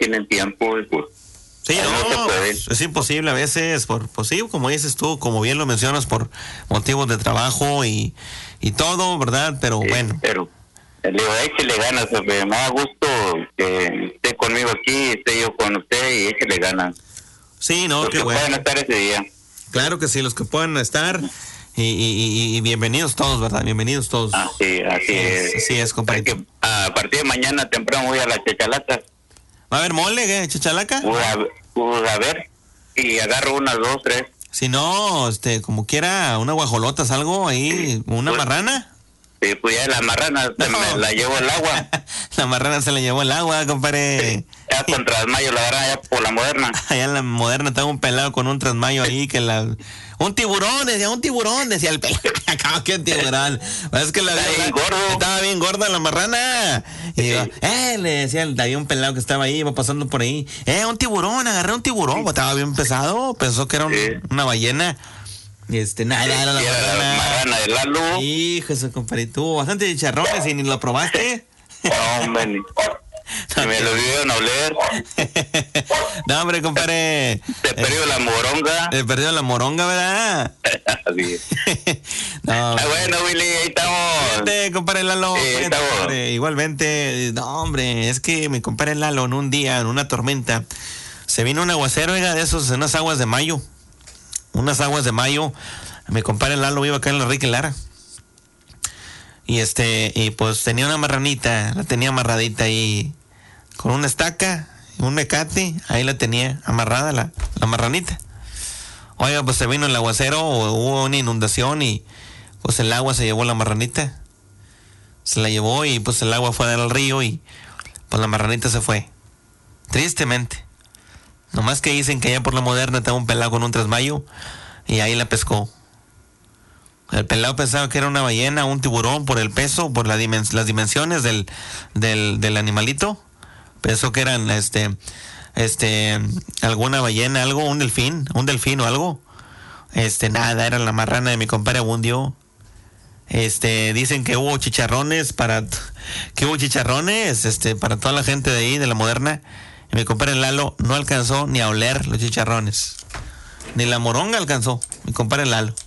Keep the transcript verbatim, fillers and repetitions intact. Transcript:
tienen tiempo y pues... Sí, no, no pues, es imposible a veces, por, pues sí, como dices tú, como bien lo mencionas, por motivos de trabajo y, y todo, ¿verdad? Pero sí, bueno. Pero le digo, échele ganas, me da gusto que esté conmigo aquí, esté yo con usted y échele ganas. Sí, no, los qué que bueno. puedan estar ese día. Claro que sí, los que puedan estar y, y, y bienvenidos todos, ¿verdad? Bienvenidos todos. Así, así es. Así es, compadre. A partir de mañana temprano voy a la Chachalaca. ¿Va a haber mole, qué? ¿Chachalaca? Voy a, voy a ver y agarro unas dos, tres. Si no, este, como quiera, una guajolotas, algo ahí, una pues, marrana. Sí, pues ya la marrana no. se me la llevó el agua. La marrana se la llevó el agua, compadre. Sí, ya con Trasmayo la agarran allá por la Moderna. Allá en la Moderna estaba un pelado con un Trasmayo ahí que la... Un tiburón, decía, un tiburón, decía el pelado. Acabo que un tiburón. Es que la estaba bien gordo. Estaba bien gorda la marrana. Y sí. Iba, eh, le decía, había un pelado que estaba ahí, iba pasando por ahí. Eh, un tiburón, agarré un tiburón. Sí. Estaba bien pesado, pensó que era un, sí. una ballena. Y este, nada, era la marrana. La marrana de Lalo. Hijo, ese compadre, tuvo bastante chicharrones y ni lo probaste. No, hombre, no, me lo dieron a oler. No, hombre, compadre. Te perdió eh, la moronga. Te perdió la moronga, ¿verdad? Sí. No. Ah, bueno, Willy, ahí estamos. Fíjate, compadre Lalo. Sí, fíjate, estamos. Compadre, igualmente, no, hombre, es que mi compadre Lalo en un día, en una tormenta, se vino un aguacero, oiga, de esos, en unas aguas de mayo. Unas aguas de mayo. Mi compadre Lalo iba acá en la Rica y Lara. Y este, y pues tenía una marranita, la tenía amarradita ahí con una estaca, un mecate, ahí la tenía amarrada la, la marranita. Oiga, pues se vino el aguacero, hubo una inundación y pues el agua se llevó la marranita. Se la llevó y pues el agua fue al río y pues la marranita se fue. Tristemente. Nomás que dicen que allá por la Moderna estaba un pelado con un Trasmayo y ahí la pescó. El pelado pensaba que era una ballena, un tiburón, por el peso, por la dimens- las dimensiones del, del, del animalito. Pensó que eran este, este, alguna ballena, algo, un delfín, un delfín o algo. Este, nada, era la marrana de mi compadre Abundio. Este, dicen que hubo chicharrones para, que hubo chicharrones, este, para toda la gente de ahí, de la Moderna. Y mi compadre Lalo no alcanzó ni a oler los chicharrones. Ni la moronga alcanzó, mi compadre Lalo.